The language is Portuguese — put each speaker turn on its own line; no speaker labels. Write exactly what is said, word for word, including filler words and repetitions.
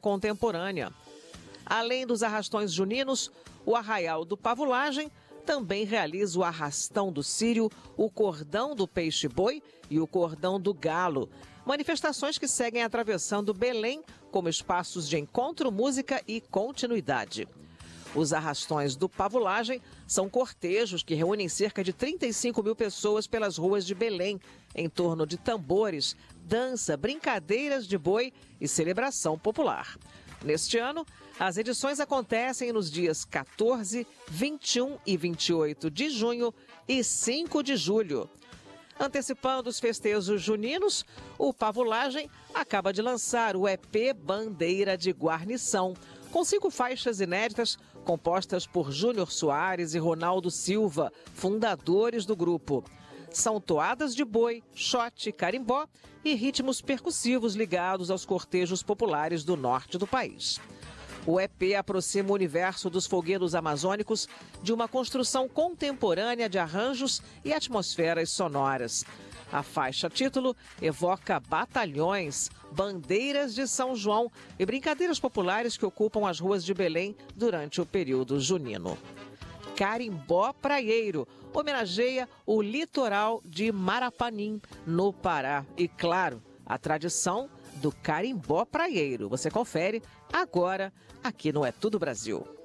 contemporânea. Além dos arrastões juninos, o Arraial do Pavulagem também realiza o Arrastão do Círio, o Cordão do Peixe-Boi e o Cordão do Galo. Manifestações que seguem atravessando Belém como espaços de encontro, música e continuidade. Os arrastões do Pavulagem são cortejos que reúnem cerca de trinta e cinco mil pessoas pelas ruas de Belém, em torno de tambores, dança, brincadeiras de boi e celebração popular. Neste ano, as edições acontecem nos dias quatorze, vinte e um e vinte e oito de junho e cinco de julho. Antecipando os festejos juninos, o Pavulagem acaba de lançar o E P Bandeira de Guarnição, com cinco faixas inéditas compostas por Júnior Soares e Ronaldo Silva, fundadores do grupo. São toadas de boi, xote, carimbó e ritmos percussivos ligados aos cortejos populares do norte do país. O E P aproxima o universo dos fogueiros amazônicos de uma construção contemporânea de arranjos e atmosferas sonoras. A faixa título evoca batalhões, bandeiras de São João e brincadeiras populares que ocupam as ruas de Belém durante o período junino. Carimbó Praieiro homenageia o litoral de Marapanim, no Pará. E, claro, a tradição do carimbó praieiro. Você confere agora aqui no É Tudo Brasil.